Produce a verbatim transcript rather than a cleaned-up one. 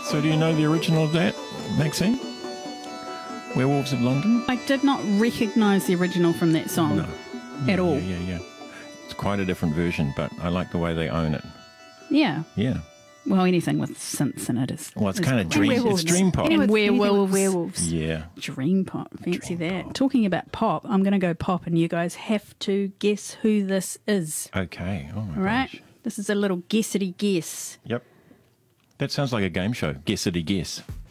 So do you know the original of that, Maxine? Werewolves of London? I did not recognise the original from that song No. at Yeah, all. Yeah, yeah, yeah. It's quite a different version, but I like the way they own it. Yeah. Yeah. Well, anything with synths in it is. Well, it's is kind of great. dream. werewolves. It's dream pop. And Anything with- anything with werewolves. werewolves. Yeah. Dream pop. Fancy Dream that. pop. Talking about pop, I'm going to go pop, and you guys have to guess who this is. Okay. Oh my All right? gosh. This is a little guessity guess. Yep. That sounds like a game show. Guessity guess.